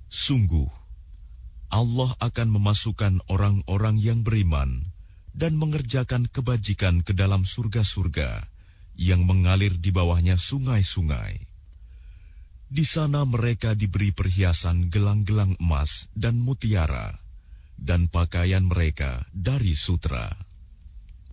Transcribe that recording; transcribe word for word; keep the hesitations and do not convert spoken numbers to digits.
Sungguh, Allah akan memasukkan orang-orang yang beriman dan mengerjakan kebajikan ke dalam surga-surga yang mengalir di bawahnya sungai-sungai. Di sana mereka diberi perhiasan gelang-gelang emas dan mutiara, dan pakaian mereka dari sutra.